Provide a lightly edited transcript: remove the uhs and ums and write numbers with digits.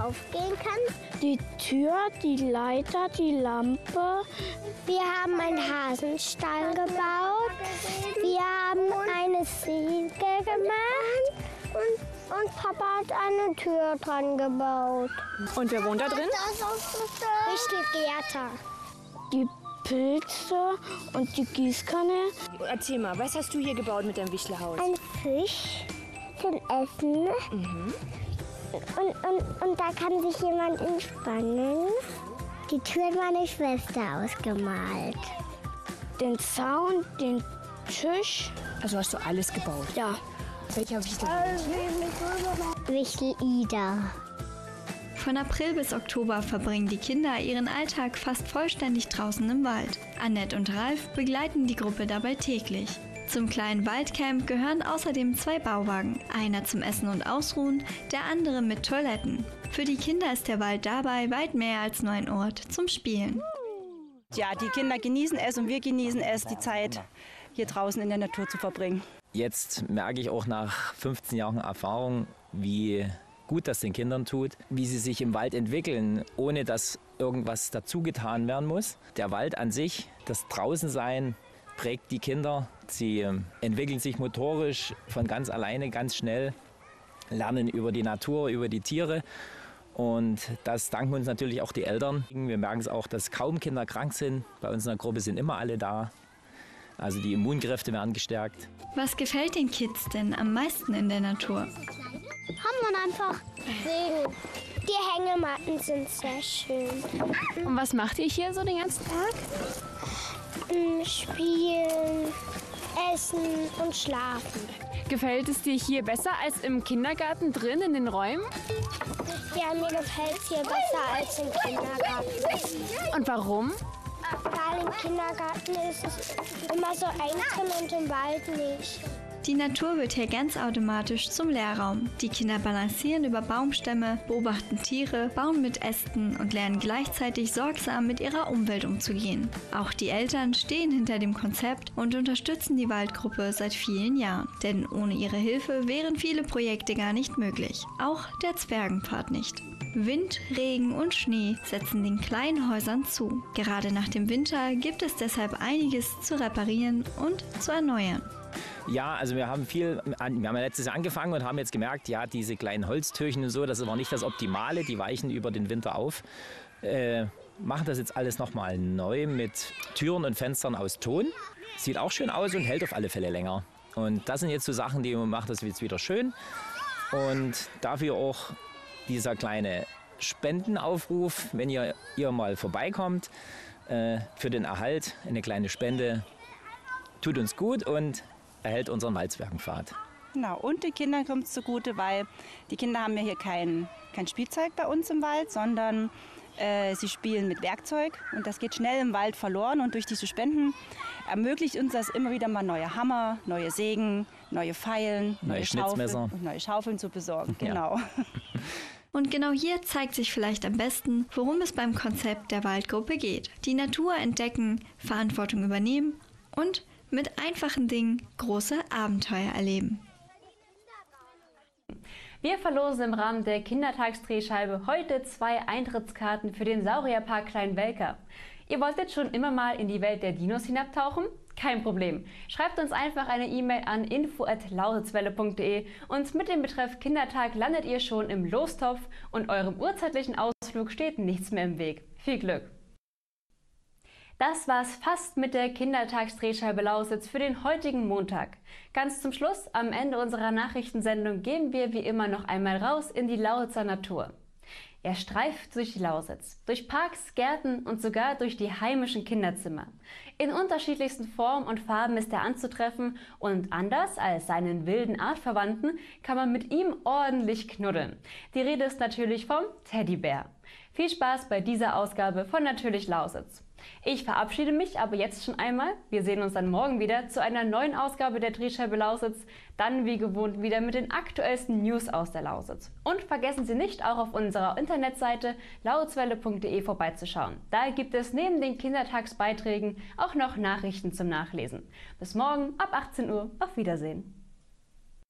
raufgehen kann? Die Tür, die Leiter, die Lampe. Wir haben einen Hasenstall gebaut. Wir haben eine Säge gemacht. Und Papa hat eine Tür dran gebaut. Und wer wohnt da drin? Wichtelgärter. Die Pilze und die Gießkanne. Erzähl mal, was hast du hier gebaut mit deinem Wichtelhaus? Ein Fisch zum Essen. Und da kann sich jemand entspannen. Die Tür hat meine Schwester ausgemalt. Den Zaun, den Tisch. Also hast du alles gebaut? Ja. Welcher Wichtel? Wichtel-Ida. Von April bis Oktober verbringen die Kinder ihren Alltag fast vollständig draußen im Wald. Annette und Ralf begleiten die Gruppe dabei täglich. Zum kleinen Waldcamp gehören außerdem 2 Bauwagen, einer zum Essen und Ausruhen, der andere mit Toiletten. Für die Kinder ist der Wald dabei weit mehr als nur ein Ort zum Spielen. Ja, die Kinder genießen es und wir genießen es, die Zeit hier draußen in der Natur zu verbringen. Jetzt merke ich auch nach 15 Jahren Erfahrung, wie gut das den Kindern tut, wie sie sich im Wald entwickeln, ohne dass irgendwas dazu getan werden muss. Der Wald an sich, das Draußensein, prägt die Kinder. Sie entwickeln sich motorisch von ganz alleine, ganz schnell, lernen über die Natur, über die Tiere. Und das danken uns natürlich auch die Eltern. Wir merken es auch, dass kaum Kinder krank sind. Bei uns in der Gruppe sind immer alle da. Also die Immunkräfte werden gestärkt. Was gefällt den Kids denn am meisten in der Natur? Haben wir einfach Segen. Die Hängematten sind sehr schön. Und was macht ihr hier so den ganzen Tag? Spielen, essen und schlafen. Gefällt es dir hier besser als im Kindergarten drin in den Räumen? Ja, mir gefällt es hier besser als im Kindergarten. Und warum? Weil im Kindergarten ist es immer so einsam und im Wald nicht. Die Natur wird hier ganz automatisch zum Lehrraum. Die Kinder balancieren über Baumstämme, beobachten Tiere, bauen mit Ästen und lernen gleichzeitig sorgsam mit ihrer Umwelt umzugehen. Auch die Eltern stehen hinter dem Konzept und unterstützen die Waldgruppe seit vielen Jahren. Denn ohne ihre Hilfe wären viele Projekte gar nicht möglich. Auch der Zwergenpfad nicht. Wind, Regen und Schnee setzen den kleinen Häusern zu. Gerade nach dem Winter gibt es deshalb einiges zu reparieren und zu erneuern. Ja, also wir haben ja letztes Jahr angefangen und haben jetzt gemerkt, ja, diese kleinen Holztürchen und so, das ist aber nicht das Optimale, die weichen über den Winter auf. Machen das jetzt alles nochmal neu mit Türen und Fenstern aus Ton. Sieht auch schön aus und hält auf alle Fälle länger. Und das sind jetzt so Sachen, die man macht, das jetzt wieder schön. Und dafür auch dieser kleine Spendenaufruf, wenn ihr mal vorbeikommt, für den Erhalt, eine kleine Spende, tut uns gut und erhält unseren Waldzwergenpfad. Genau, und den Kindern kommt es zugute, weil die Kinder haben ja hier kein Spielzeug bei uns im Wald, sondern sie spielen mit Werkzeug und das geht schnell im Wald verloren und durch diese Spenden ermöglicht uns das immer wieder mal neue Hammer, neue Sägen, neue Feilen, neue Schnitzmesser und neue Schaufeln zu besorgen. Ja. Genau. Und genau hier zeigt sich vielleicht am besten, worum es beim Konzept der Waldgruppe geht. Die Natur entdecken, Verantwortung übernehmen und mit einfachen Dingen große Abenteuer erleben. Wir verlosen im Rahmen der Kindertagsdrehscheibe heute 2 Eintrittskarten für den Saurierpark Kleinwelker. Ihr wolltet schon immer mal in die Welt der Dinos hinabtauchen? Kein Problem. Schreibt uns einfach eine E-Mail an info@lausitz-welle.de und mit dem Betreff Kindertag landet ihr schon im Lostopf und eurem urzeitlichen Ausflug steht nichts mehr im Weg. Viel Glück! Das war's fast mit der Kindertagsdrehscheibe Lausitz für den heutigen Montag. Ganz zum Schluss, am Ende unserer Nachrichtensendung, gehen wir wie immer noch einmal raus in die Lausitzer Natur. Er streift durch die Lausitz, durch Parks, Gärten und sogar durch die heimischen Kinderzimmer. In unterschiedlichsten Formen und Farben ist er anzutreffen und anders als seinen wilden Artverwandten kann man mit ihm ordentlich knuddeln. Die Rede ist natürlich vom Teddybär. Viel Spaß bei dieser Ausgabe von Natürlich Lausitz. Ich verabschiede mich aber jetzt schon einmal. Wir sehen uns dann morgen wieder zu einer neuen Ausgabe der Drehscheibe Lausitz. Dann wie gewohnt wieder mit den aktuellsten News aus der Lausitz. Und vergessen Sie nicht, auch auf unserer Internetseite lauitzwelle.de vorbeizuschauen. Da gibt es neben den Kindertagsbeiträgen auch noch Nachrichten zum Nachlesen. Bis morgen ab 18 Uhr. Auf Wiedersehen.